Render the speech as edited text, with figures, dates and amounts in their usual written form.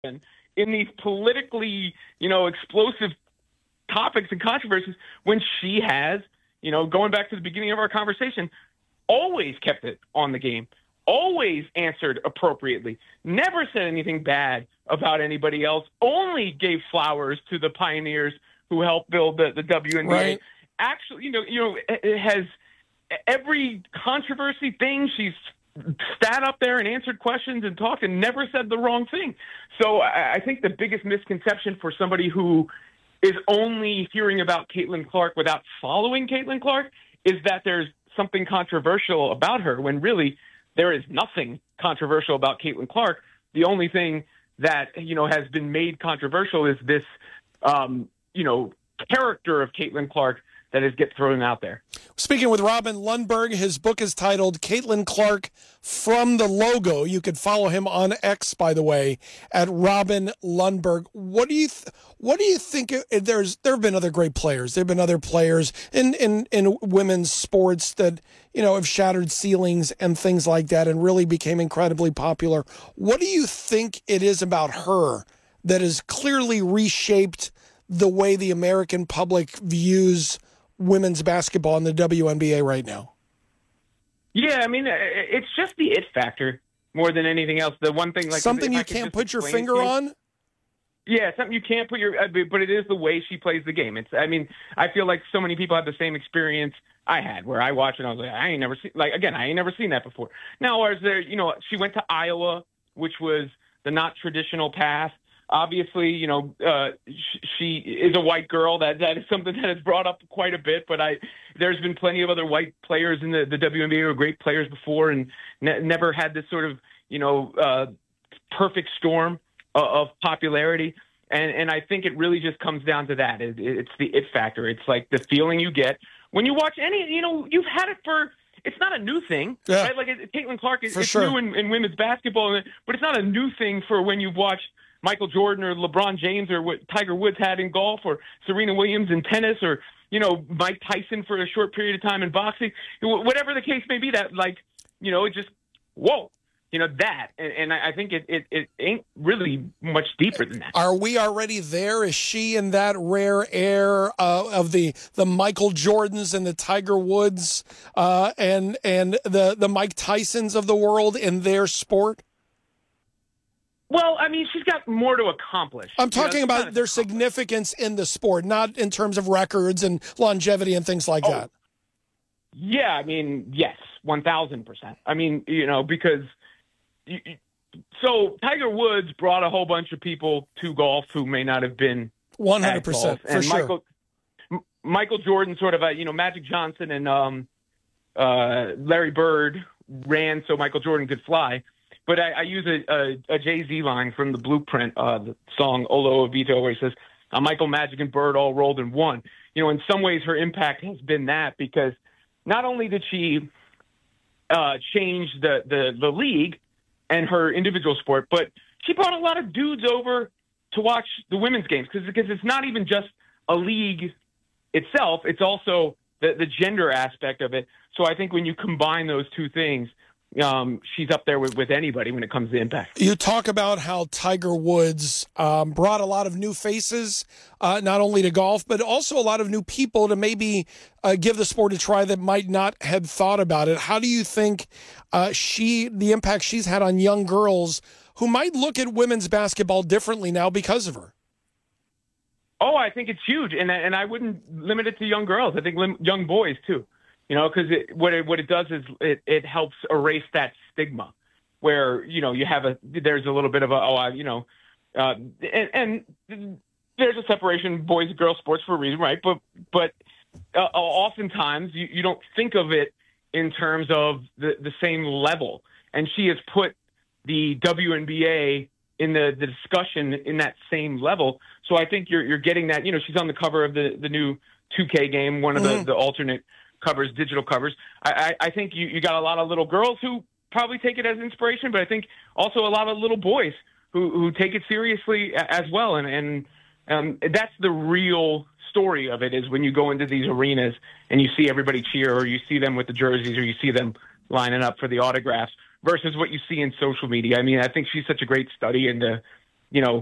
in these politically, explosive topics and controversies when she has, going back to the beginning of our conversation, always kept it on the game, always answered appropriately, never said anything bad about anybody else, only gave flowers to the pioneers who helped build the WNBA. Right. Actually, it has every controversy thing she's sat up there and answered questions and talked and never said the wrong thing. So I think the biggest misconception for somebody who is only hearing about Caitlin Clark without following Caitlin Clark is that there's something controversial about her, when really there is nothing controversial about Caitlin Clark. The only thing that, has been made controversial is this, character of Caitlin Clark that gets thrown out there. Speaking with Robin Lundberg, his book is titled Caitlin Clark from the Logo. You could follow him on X, by the way, at Robin Lundberg. What do you think? There have been other great players. There have been other players in women's sports that, have shattered ceilings and things like that and really became incredibly popular. What do you think it is about her that has clearly reshaped the way the American public views women's basketball in the WNBA right now? Yeah, I mean, it's just the it factor more than anything else. The one thing, like something you can't put your finger on. Yeah, something you can't put but it is the way she plays the game. I feel like so many people have the same experience I had, where I watched and I was like, I ain't never seen that before. Now, is there, she went to Iowa, which was the not traditional path. Obviously, she is a white girl. That is something that is brought up quite a bit. But there's been plenty of other white players in the WNBA who were great players before and never had this sort of, perfect storm of popularity. And I think it really just comes down to that. It's the it factor. It's like the feeling you get when you watch you've had it for. It's not a new thing, right? Like Caitlin Clark is new in women's basketball, but it's not a new thing for when you've watched Michael Jordan or LeBron James or what Tiger Woods had in golf or Serena Williams in tennis or, Mike Tyson for a short period of time in boxing. Whatever the case may be, that it just, whoa. That. And I think it ain't really much deeper than that. Are we already there? Is she in that rare air of the Michael Jordans and the Tiger Woods and the Mike Tysons of the world in their sport? Well, I mean, she's got more to accomplish. I'm talking about their significance in the sport, not in terms of records and longevity and things like that. Yeah, I mean, yes, 1,000%. I mean, because so Tiger Woods brought a whole bunch of people to golf who may not have been 100% for sure. Michael Jordan, sort of Magic Johnson and Larry Bird ran so Michael Jordan could fly. But I use a Jay-Z line from the Blueprint, the song Olo Ovito, where he says, Michael, Magic, and Bird all rolled in one. In some ways her impact has been that, because not only did she change the league and her individual sport, but she brought a lot of dudes over to watch the women's games, because it's not even just a league itself, it's also the gender aspect of it. So I think when you combine those two things, she's up there with anybody when it comes to impact. You talk about how Tiger Woods brought a lot of new faces, not only to golf, but also a lot of new people to maybe give the sport a try that might not have thought about it. How do you think the impact she's had on young girls who might look at women's basketball differently now because of her? Oh, I think it's huge, and I wouldn't limit it to young girls. I think young boys too. Because what it does is it helps erase that stigma, where there's a little bit of and there's a separation boys and girls sports for a reason, right? But oftentimes you don't think of it in terms of the same level, and she has put the WNBA in the discussion in that same level. So I think you're getting that. She's on the cover of the new 2K game, one of the alternate covers, digital covers. I think you got a lot of little girls who probably take it as inspiration, but I think also a lot of little boys who take it seriously as well. And that's the real story of it, is when you go into these arenas and you see everybody cheer, or you see them with the jerseys, or you see them lining up for the autographs, versus what you see in social media. I mean, I think she's such a great study into you know,